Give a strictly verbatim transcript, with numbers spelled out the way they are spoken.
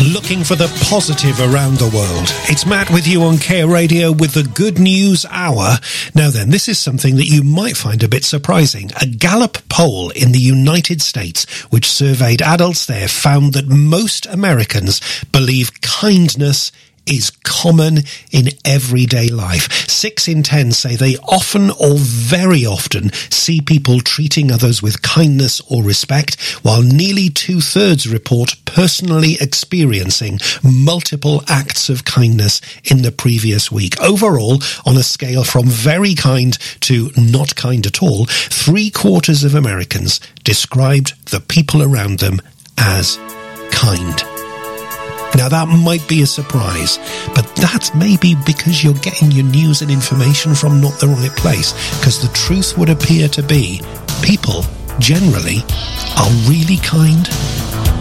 looking for the positive around the world. It's Matt with you on Care Radio with the Good News Hour. Now then, this is something that you might find a bit surprising. A Gallup poll in the United States, which surveyed adults there, found that most Americans believe kindness is common in everyday life. Six in ten say they often or very often see people treating others with kindness or respect, while nearly two-thirds report personally experiencing multiple acts of kindness in the previous week. Overall, on a scale from very kind to not kind at all, three-quarters of Americans described the people around them as kind. Now, that might be a surprise, but that's maybe because you're getting your news and information from not the right place, because the truth would appear to be people generally are really kind